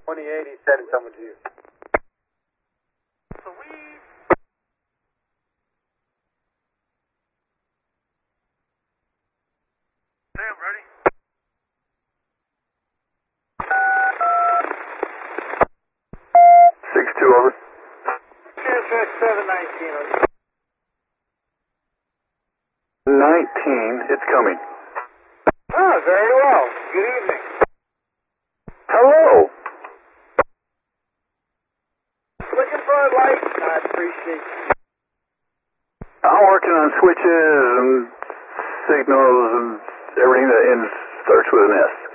28, he's sending someone to you. Sweet. Sam, ready? 6-2, over. CSX 719, over. 19, it's coming. Oh, very well. Good evening. Hello. Looking for a light? I appreciate you. I'm working on switches and signals and everything that starts with an S.